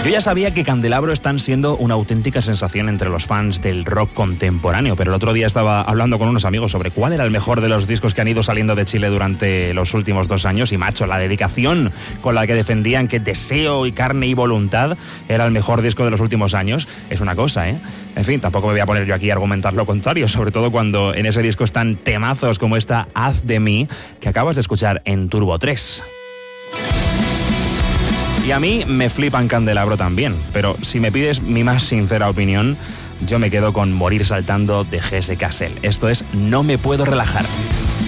Yo ya sabía que Candelabro están siendo una auténtica sensación entre los fans del rock contemporáneo, pero el otro día estaba hablando con unos amigos sobre cuál era el mejor de los discos que han ido saliendo de Chile durante los últimos 2 años y, macho, la dedicación con la que defendían que Deseo y Carne y Voluntad era el mejor disco de los últimos años es una cosa, ¿eh? En fin, tampoco me voy a poner yo aquí a argumentar lo contrario, sobre todo cuando en ese disco están temazos como esta Haz de mí que acabas de escuchar en Turbo 3. Y a mí me flipan Candelabro también, pero si me pides mi más sincera opinión, yo me quedo con Morir saltando de Jesse Cassell. Esto es No me puedo relajar.